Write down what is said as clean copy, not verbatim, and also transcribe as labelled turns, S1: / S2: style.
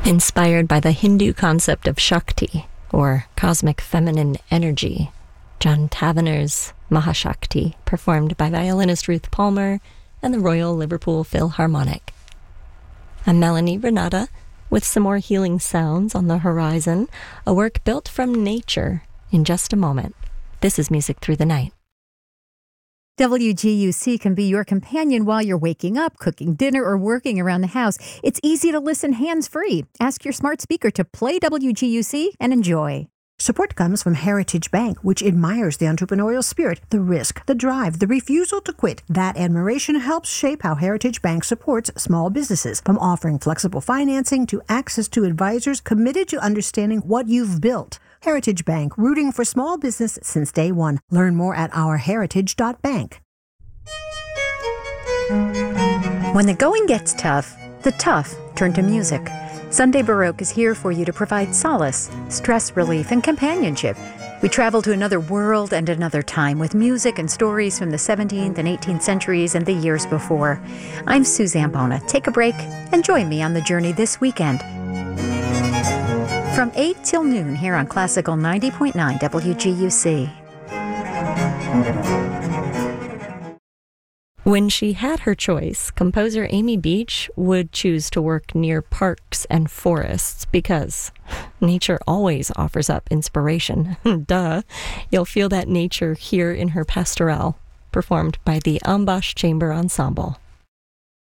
S1: Inspired by the Hindu concept of Shakti, or cosmic feminine energy, John Tavener's Mahashakti, performed by violinist Ruth Palmer and the Royal Liverpool Philharmonic. I'm Melanie Renata, with some more healing sounds on the horizon, a work built from nature in just a moment. This is Music Through the Night.
S2: WGUC can be your companion while you're waking up, cooking dinner, or working around the house. It's easy to listen hands-free. Ask your smart speaker to play WGUC and enjoy.
S3: Support comes from Heritage Bank, which admires the entrepreneurial spirit, the risk, the drive, the refusal to quit. That admiration helps shape how Heritage Bank supports small businesses, from offering flexible financing to access to advisors committed to understanding what you've built. Heritage Bank, rooting for small business since day one. Learn more at ourheritage.bank.
S2: When the going gets tough, the tough turn to music. Sunday Baroque is here for you to provide solace, stress relief, and companionship. We travel to another world and another time with music and stories from the 17th and 18th centuries and the years before. I'm Suzanne Bona. Take a break and join me on the journey this weekend. From 8 till noon here on Classical 90.9 WGUC.
S1: When she had her choice, composer Amy Beach would choose to work near parks and forests because nature always offers up inspiration. Duh. You'll feel that nature here in her pastorale, performed by the Ambash Chamber Ensemble.